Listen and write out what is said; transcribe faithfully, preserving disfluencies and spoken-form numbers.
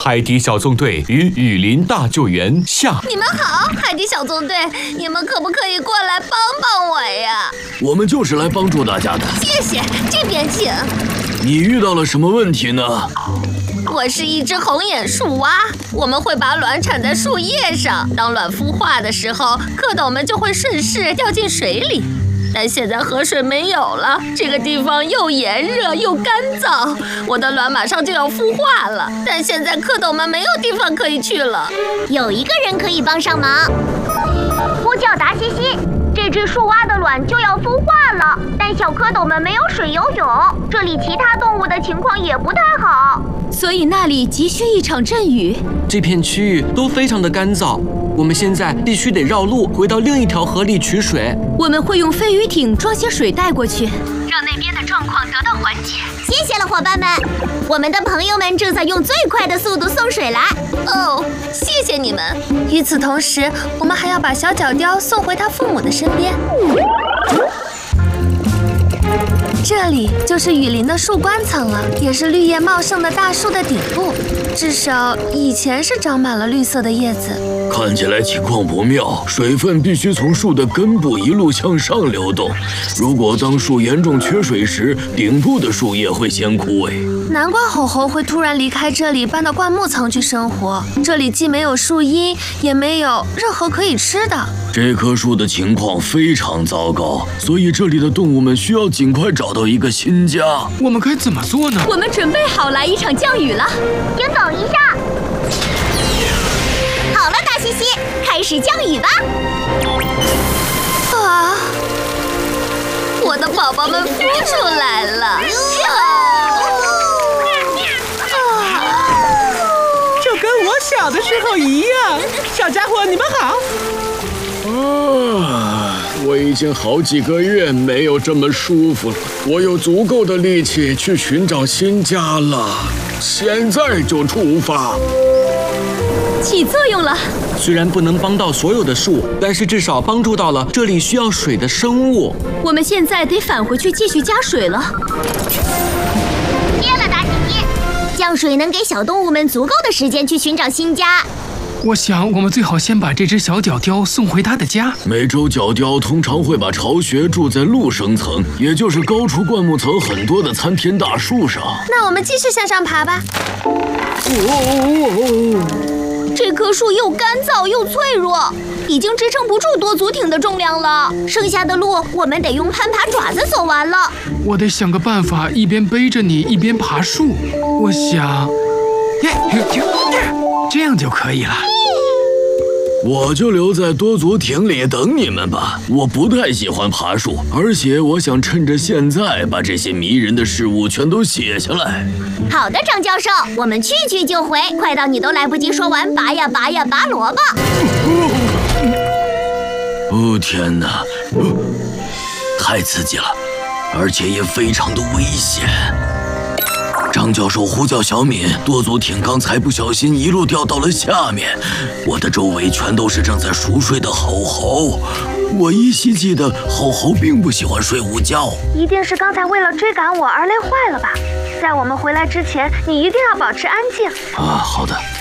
海底小纵队与雨林大救援下。 你们好，海底小纵队，你们可不可以过来帮帮我呀？ 我们就是来帮助大家的。 谢谢，这边请。 你遇到了什么问题呢？ 我是一只红眼树蛙，我们会把卵产在树叶上，当卵孵化的时候，蝌蚪们就会顺势掉进水里。但现在河水没有了，这个地方又炎热又干燥，我的卵马上就要孵化了，但现在蝌蚪们没有地方可以去了。 有一个人可以帮上忙，呼叫达西西。这只树蛙的卵就要孵化了，但小蝌蚪们没有水游泳，这里其他动物的情况也不太好， 所以那里急需一场阵雨。 这片区域都非常的干燥，我们现在必须得绕路回到另一条河里取水。 我们会用飞鱼艇装些水带过去， 让那边的状况得到缓解。谢谢了，伙伴们，我们的朋友们正在用最快的速度送水来。 哦，谢谢你们。与此同时，我们还要把小角雕送回他父母的身边。这里就是雨林的树冠层了，也是绿叶茂盛的大树的顶部。至少以前是长满了绿色的叶子。 看起来情况不妙，水分必须从树的根部一路向上流动。如果当树严重缺水时，顶部的树叶会先枯萎。 难怪吼吼会突然离开这里，搬到灌木层去生活。这里既没有树荫，也没有任何可以吃的。 这棵树的情况非常糟糕，所以这里的动物们需要尽快找到一个新家。 我们该怎么做呢？ 我们准备好来一场降雨了。 请等一下。好了，大西西，开始降雨吧。 啊！我的宝宝们孵出来了。啊就跟我小的时候一样。小家伙，你们好。 啊，我已经好几个月没有这么舒服了，我有足够的力气去寻找新家了。现在就出发。 起作用了。 虽然不能帮到所有的树，但是至少帮助到了这里需要水的生物。 我们现在得返回去继续加水了。 接了，大西西，降水能给小动物们足够的时间去寻找新家。 我想，我们最好先把这只小角雕送回它的家。 美洲角雕通常会把巢穴筑在陆生层，也就是高出灌木层很多的参天大树上。 那我们继续向上爬吧。 哦， 这棵树又干燥又脆弱，已经支撑不住多足艇的重量了。剩下的路我们得用攀爬爪子走完了。 我得想个办法，一边背着你，一边爬树。我想，这样就可以了。 我就留在多足艇里等你们吧。我不太喜欢爬树，而且我想趁着现在把这些迷人的事物全都写下来。 好的，张教授，我们去去就回，快到你都来不及说完拔呀拔呀拔萝卜。 哦天哪，哦，太刺激了，而且也非常的危险。张教授呼叫小敏，多足艇刚才不小心一路掉到了下面，我的周围全都是正在熟睡的吼吼。我依稀记得吼吼并不喜欢睡午觉。 一定是刚才为了追赶我而累坏了吧？在我们回来之前，你一定要保持安静。 啊，好的。